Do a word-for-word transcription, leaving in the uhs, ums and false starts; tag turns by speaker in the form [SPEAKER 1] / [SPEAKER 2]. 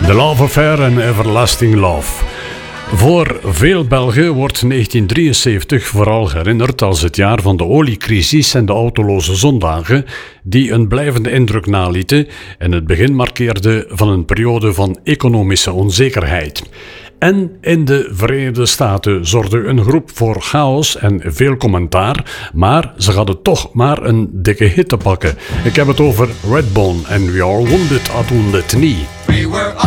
[SPEAKER 1] The Love Affair en Everlasting Love. Voor veel Belgen wordt negentien drieënzeventig vooral herinnerd als het jaar van de oliecrisis en de autoloze zondagen, die een blijvende indruk nalieten en het begin markeerden van een periode van economische onzekerheid. En in de Verenigde Staten zorgde een groep voor chaos en veel commentaar, maar ze hadden toch maar een dikke hit te pakken. Ik heb het over Redbone en We All Wounded at Wounded Knee.
[SPEAKER 2] We were